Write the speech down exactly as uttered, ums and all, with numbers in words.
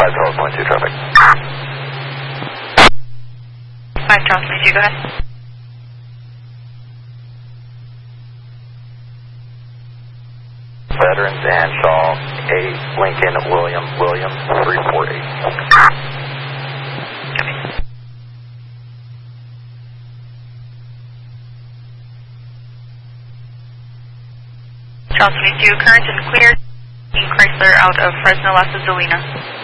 five twelve point two traffic. five twelve point two, go ahead. Veterans and Shaw, eight, Lincoln, William, William, three four eight. Charles twenty-two, current and clear. Chrysler out of Fresno, Las Azulinas.